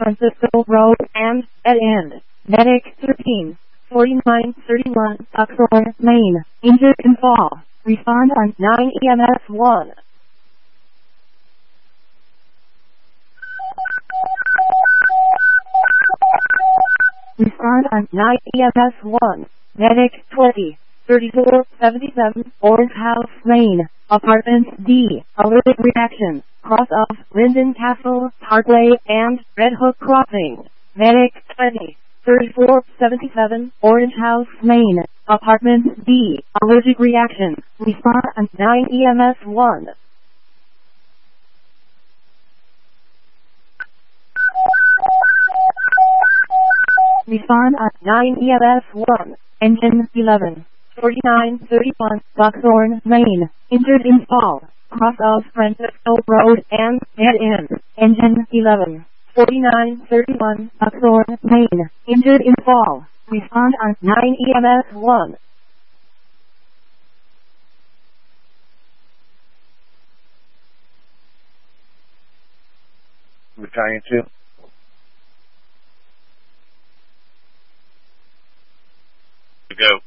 Francisco Road and Dead End. Medic 13, 4931, Buckthorn, Maine. Injured in fall. Respond on 9 EMS 1. Respond on 9 EMS 1. Medic 20, 3477, Orange House, Maine. Apartment D. Allergic reaction. Cross of Linden Castle, Parkway, and Red Hook Crossing. Medic 20, 3477, Orange House, Maine. Apartment D. Allergic reaction. Respond on 9 EMS 1. Respond on 9 EMS 1. Engine 11, 4931, Buckthorn, Maine. Injured in fall. Cross of Francisco Road and Dead End. Engine 11, 4931, Buckthorn, Maine. Injured in fall. Respond on 9 EMS 1. Battalion 2. Go.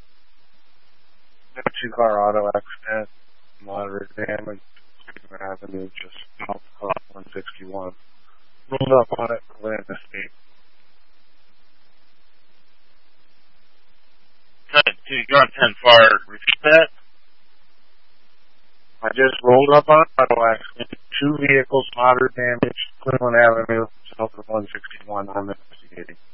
2-car auto accident, moderate damage, Avenue, just south of 161. Rolled up on it, land escape. 10-2, you're on 10 fire. Repeat that. I just rolled up on auto accident, 2 vehicles, moderate damage, Cleveland Avenue, south of 161. I'm investigating.